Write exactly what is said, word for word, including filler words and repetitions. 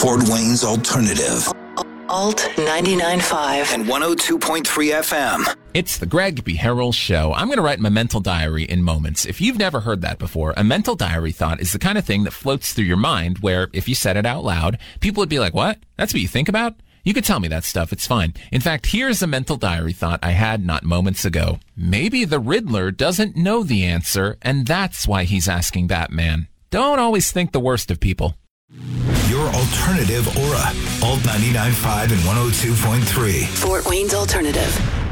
Fort Wayne's Alternative. Alt ninety-nine point five and one oh two point three F M. It's the Greg Beharrell Show. I'm going to write my mental diary in moments. If you've never heard that before, a mental diary thought is the kind of thing that floats through your mind where if you said it out loud, people would be like, what? That's what you think about? You could tell me that stuff. It's fine. In fact, here's a mental diary thought I had not moments ago. Maybe the Riddler doesn't know the answer, and that's why he's asking Batman. Don't always think the worst of people. Your alternative aura. Alt ninety-nine point five and one oh two point three. Fort Wayne's Alternative.